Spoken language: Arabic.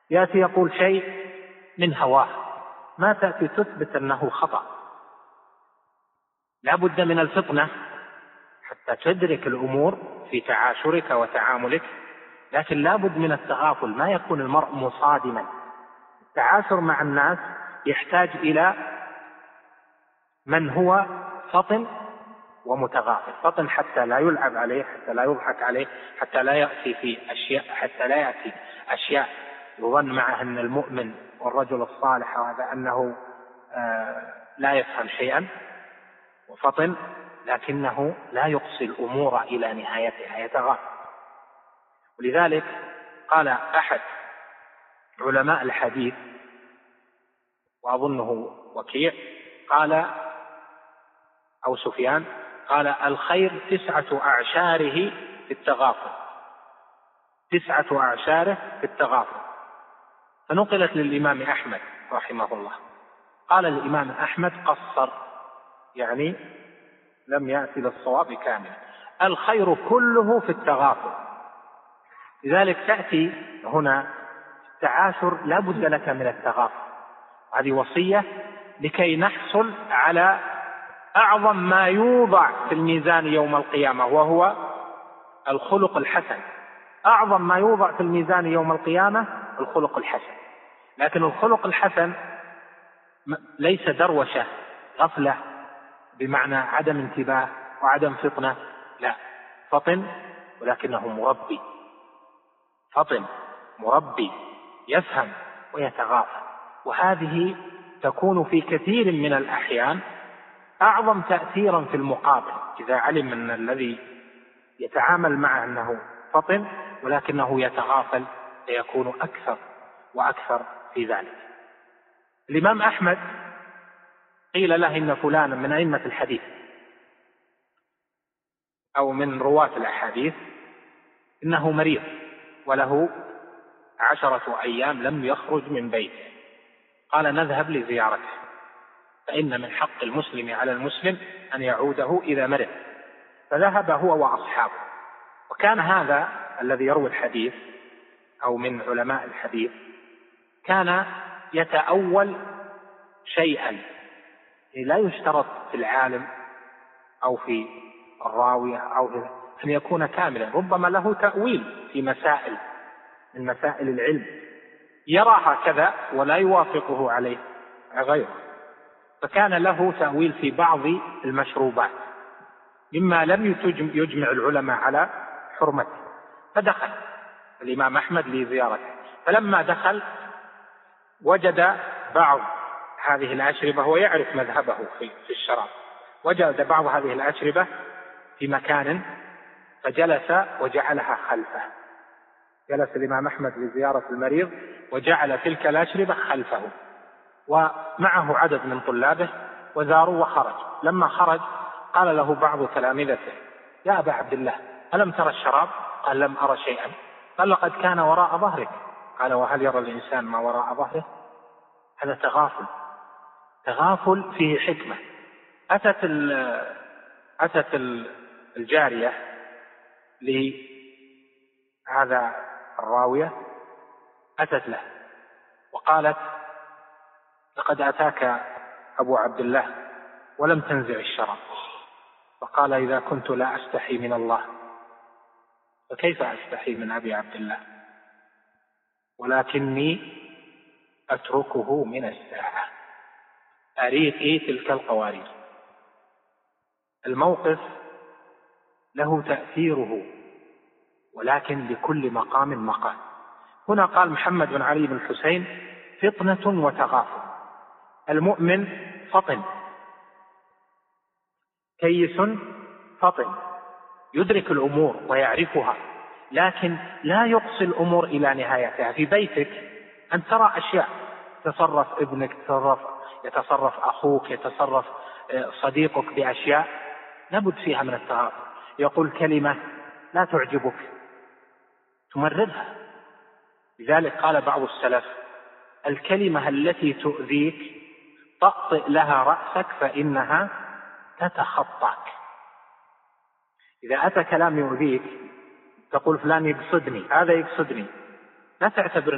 يأتي يقول شيء من هواه، ما تأتي تثبت أنه خطأ. لا بد من الفطنة حتى تدرك الأمور في تعاشرك وتعاملك، لكن لا بد من التغافل، ما يكون المرء مصادما. التعاشر مع الناس يحتاج إلى من هو فطن ومتغافل. فطن حتى لا يلعب عليه، حتى لا يضحك عليه، حتى لا يأتي أشياء يظن معه أن المؤمن والرجل الصالح وهذا أنه لا يفهم شيئا، وفطن لكنه لا يقصي الأمور إلى نهايتها، يتغافل. ولذلك قال أحد علماء الحديث وأظنه وكيع قال أو سفيان قال: الخير 9 أعشاره في التغافل، 9 أعشاره في التغافل. فنقلت للإمام أحمد رحمه الله، قال الإمام أحمد: قصر، يعني لم يأتي للصواب كامل، الخير كله في التغافل. لذلك تأتي هنا التعاشر لا بد لك من التغافل. هذه وصية لكي نحصل على أعظم ما يوضع في الميزان يوم القيامة، وهو الخلق الحسن. أعظم ما يوضع في الميزان يوم القيامة الخلق الحسن. لكن الخلق الحسن ليس دروشة غفلة بمعنى عدم انتباه وعدم فطنة، لا، فطن ولكنه مربي، فطن مربي يفهم ويتغافل. وهذه تكون في كثير من الأحيان أعظم تأثيرا في المقابل، إذا علم أن الذي يتعامل معه أنه فطن ولكنه يتغافل فيكون أكثر وأكثر في ذلك. الإمام أحمد قيل له إن فلانا من أئمة الحديث أو من رواة الأحاديث إنه مريض وله 10 أيام لم يخرج من بيته، قال: نذهب لزيارته، فإن من حق المسلم على المسلم أن يعوده إذا مرض. فذهب هو وأصحابه. وكان هذا الذي يروي الحديث أو من علماء الحديث كان يتأول شيئا، لا يشترط في العالم أو في الراوية أو أن يكون كاملا، ربما له تأويل في مسائل من مسائل العلم يراها كذا ولا يوافقه عليه غيره. فكان له تأويل في بعض المشروبات مما لم يجمع العلماء على حرمته. فدخل الإمام أحمد لزيارته، فلما دخل وجد بعض هذه الأشربة، هو يعرف مذهبه في الشراب، وجد بعض هذه الأشربة في مكان فجلس وجعلها خلفه. جلس الإمام أحمد لزيارة المريض وجعل تلك الأشربة خلفه، ومعه عدد من طلابه، وزاروا وخرج. لما خرج قال له بعض تلامذته: يا أبا عبد الله، ألم ترى الشراب؟ قال: لم أرى شيئا. قال: لقد كان وراء ظهرك. قال: وهل يرى الإنسان ما وراء ظهره؟ هذا تغافل فيه حكمة. أتت الجارية لهذا الراوية، أتت له وقالت: لقد أتاك أبو عبد الله ولم تنزع الشراب. فقال: إذا كنت لا أستحي من الله فكيف أستحي من أبي عبد الله؟ ولكني أتركه من الساعة، أريقي تلك القوارير. الموقف له تأثيره، ولكن لكل مقام مقام. هنا قال محمد بن علي بن الحسين: فطنة وتغافل. المؤمن فطن، كيس فطن، يدرك الأمور ويعرفها، لكن لا يقصي الأمور إلى نهايتها. في بيتك أن ترى أشياء، تصرف ابنك، يتصرف أخوك، يتصرف صديقك بأشياء لابد فيها من التغافل. يقول كلمة لا تعجبك تمررها. لذلك قال بعض السلف: الكلمة التي تؤذيك طأطئ لها رأسك فإنها تتخطاك. إذا أتى كلام يؤذيك تقول فلان يقصدني، هذا يقصدني، لا تعتبر